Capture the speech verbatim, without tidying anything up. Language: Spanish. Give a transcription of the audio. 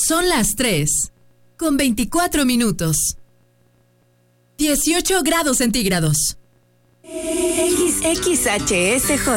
Son las tres, con veinticuatro minutos. dieciocho grados centígrados. X X H S J